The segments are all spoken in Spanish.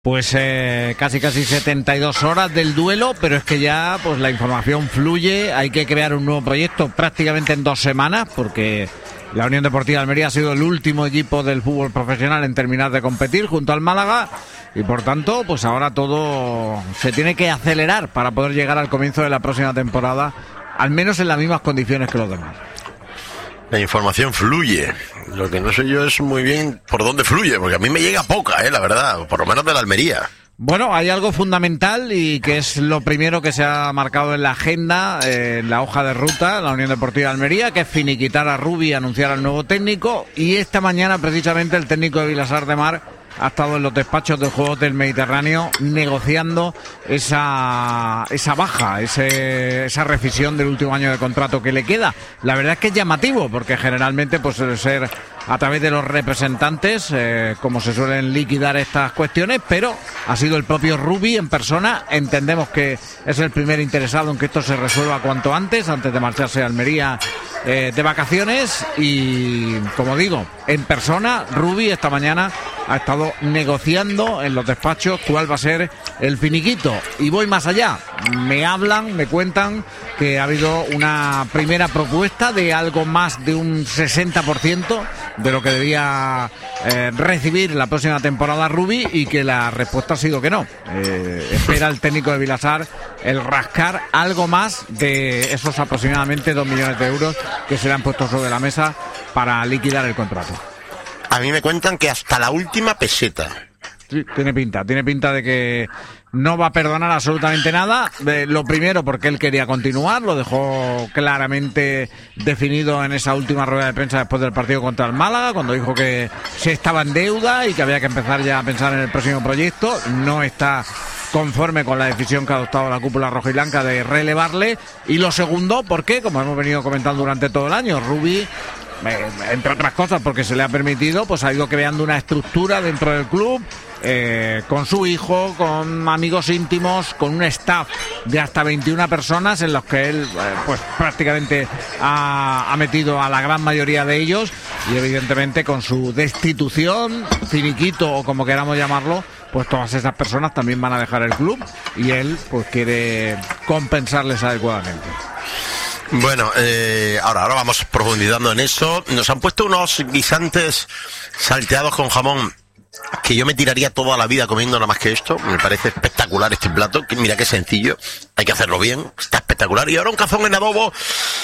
Pues casi 72 horas del duelo, pero es que ya pues la información fluye, hay que crear un nuevo proyecto prácticamente en 2 semanas, porque la Unión Deportiva Almería ha sido el último equipo del fútbol profesional en terminar de competir junto al Málaga, y por tanto pues ahora todo se tiene que acelerar para poder llegar al comienzo de la próxima temporada, al menos en las mismas condiciones que los demás. La información fluye. Lo que no sé yo es muy bien por dónde fluye, porque a mí me llega poca, la verdad, por lo menos de la Almería. Bueno, hay algo fundamental y que es lo primero que se ha marcado en la agenda, en la hoja de ruta, la Unión Deportiva Almería, que es finiquitar a Rubi y anunciar al nuevo técnico. Y esta mañana, precisamente, el técnico de Vilassar de Mar ha estado en los despachos de Juegos del Mediterráneo negociando esa baja, esa rescisión del último año de contrato que le queda. La verdad es que es llamativo, porque generalmente pues suele ser a través de los representantes, como se suelen liquidar estas cuestiones, pero ha sido el propio Rubi en persona. Entendemos que es el primer interesado en que esto se resuelva cuanto antes de marcharse a Almería de vacaciones, y como digo, en persona, Rubi esta mañana ha estado negociando en los despachos cuál va a ser el finiquito. Y voy más allá, me cuentan que ha habido una primera propuesta de algo más de un 60% de lo que debía recibir la próxima temporada Rubi, y que la respuesta ha sido que no. Espera el técnico de Vilassar el rascar algo más de esos aproximadamente 2 millones de euros que se le han puesto sobre la mesa para liquidar el contrato. A mí me cuentan que hasta la última peseta. Sí, tiene pinta de que no va a perdonar absolutamente nada. Lo primero, porque él quería continuar, lo dejó claramente definido en esa última rueda de prensa después del partido contra el Málaga, cuando dijo que se estaba en deuda y que había que empezar ya a pensar en el próximo proyecto. No está conforme con la decisión que ha adoptado la cúpula rojiblanca de relevarle. Y lo segundo, porque, como hemos venido comentando durante todo el año, Rubi, entre otras cosas porque se le ha permitido, pues ha ido creando una estructura dentro del club, con su hijo, con amigos íntimos, con un staff de hasta 21 personas en los que él pues prácticamente ha metido a la gran mayoría de ellos, y evidentemente con su destitución, finiquito o como queramos llamarlo, pues todas esas personas también van a dejar el club, y él pues quiere compensarles adecuadamente. Bueno, ahora vamos profundizando en eso. Nos han puesto unos guisantes salteados con jamón que yo me tiraría toda la vida comiendo nada más que esto. Me parece espectacular este plato. Mira qué sencillo, hay que hacerlo bien, está espectacular. Y ahora un cazón en adobo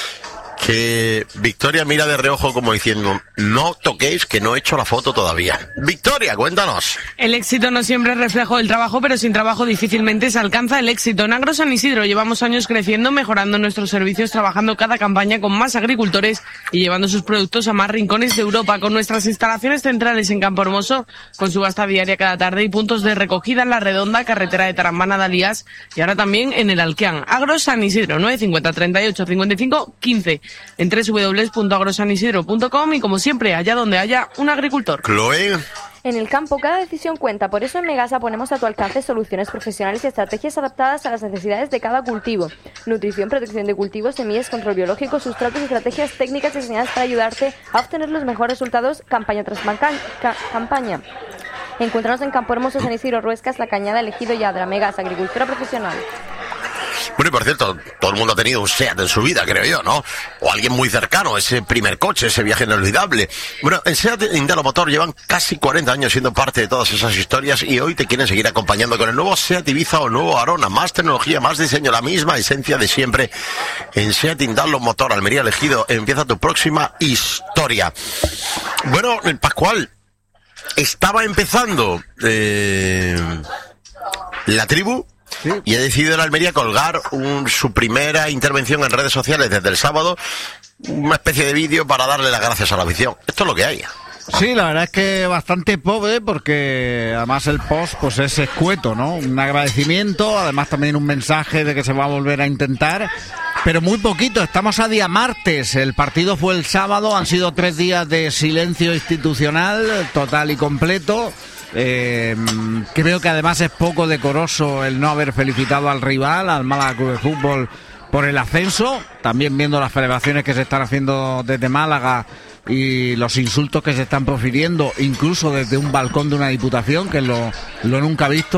que Victoria mira de reojo como diciendo: no toquéis, que no he hecho la foto todavía. Victoria, cuéntanos. El éxito no siempre es reflejo del trabajo, pero sin trabajo difícilmente se alcanza el éxito. En Agro San Isidro llevamos años creciendo, mejorando nuestros servicios, trabajando cada campaña con más agricultores y llevando sus productos a más rincones de Europa, con nuestras instalaciones centrales en Campo Hermoso, con subasta diaria cada tarde y puntos de recogida en La Redonda, carretera de Tarambana, Dalías, y ahora también en el Alquián. Agro San Isidro, 950 38 55 15. En www.agrosanisidro.com, y como siempre, allá donde haya un agricultor. Chloe. En el campo, cada decisión cuenta. Por eso en Megasa ponemos a tu alcance soluciones profesionales y estrategias adaptadas a las necesidades de cada cultivo. Nutrición, protección de cultivos, semillas, control biológico, sustratos y estrategias técnicas diseñadas para ayudarte a obtener los mejores resultados campaña tras campaña. Encuéntranos en Campo Hermoso, San Isidro, Ruescas, La Cañada, Elegido y Adra. Megasa, agricultura profesional. Bueno, y por cierto, todo el mundo ha tenido un SEAT en su vida, creo yo, ¿no? O alguien muy cercano, ese primer coche, ese viaje inolvidable. Bueno, en SEAT Indalo Motor llevan casi 40 años siendo parte de todas esas historias, y hoy te quieren seguir acompañando con el nuevo SEAT Ibiza o el nuevo Arona. Más tecnología, más diseño, la misma esencia de siempre. En SEAT Indalo Motor, Almería Elegido, empieza tu próxima historia. Bueno, el Pascual, estaba empezando la tribu. Sí. Y ha decidido en Almería colgar su primera intervención en redes sociales desde el sábado, una especie de vídeo para darle las gracias a la afición. Esto es lo que hay. Sí, la verdad es que bastante pobre, porque además el post pues es escueto, ¿no? Un agradecimiento, además también un mensaje de que se va a volver a intentar, pero muy poquito. Estamos a día martes, el partido fue el sábado, han sido 3 días de silencio institucional total y completo. Creo que además es poco decoroso el no haber felicitado al rival, al Málaga Club de Fútbol, por el ascenso. También viendo las celebraciones que se están haciendo desde Málaga, y los insultos que se están profiriendo, incluso desde un balcón de una diputación, que es lo nunca visto.